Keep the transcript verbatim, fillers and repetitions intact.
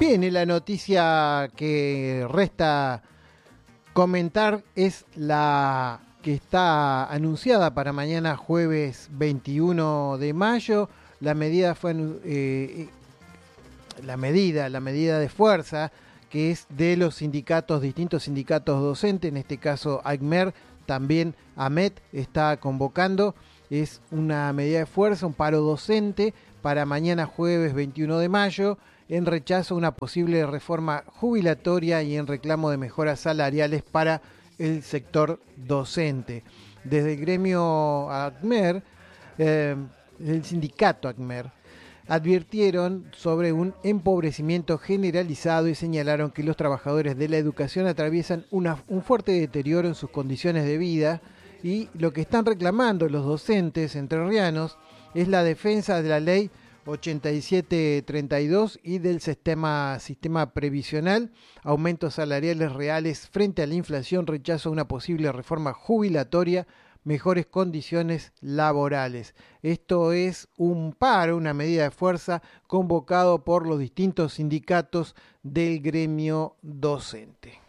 Bien, y la noticia que resta comentar es la que está anunciada para mañana jueves veintiuno de mayo. La medida fue eh, la medida, la medida de fuerza que es de los sindicatos, distintos sindicatos docentes, en este caso ACMER, también AMET está convocando. Es una medida de fuerza, un paro docente para mañana jueves veintiuno de mayo, en rechazo a una posible reforma jubilatoria y en reclamo de mejoras salariales para el sector docente. Desde el gremio ACMER, eh, el sindicato ACMER, advirtieron sobre un empobrecimiento generalizado y señalaron que los trabajadores de la educación atraviesan una, un fuerte deterioro en sus condiciones de vida, y lo que están reclamando los docentes entrerrianos es la defensa de la ley ochenta y siete treinta y dos y del sistema, sistema previsional, aumentos salariales reales frente a la inflación, rechazo a una posible reforma jubilatoria, mejores condiciones laborales. Esto es un paro, una medida de fuerza convocado por los distintos sindicatos del gremio docente.